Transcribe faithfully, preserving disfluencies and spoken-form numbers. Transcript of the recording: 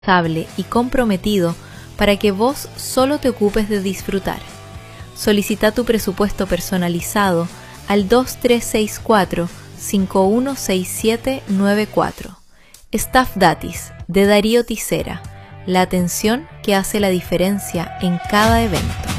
responsable y comprometido para que vos solo te ocupes de disfrutar. Solicita tu presupuesto personalizado al dos tres seis cuatro, cinco uno seis siete nueve cuatro. Staff Datis, de Darío Tisera, la atención que hace la diferencia en cada evento.